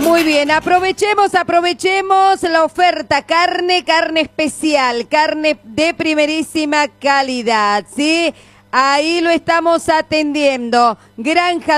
Muy bien, aprovechemos la oferta, carne especial, carne de primerísima calidad, ¿sí? Ahí lo estamos atendiendo. Granja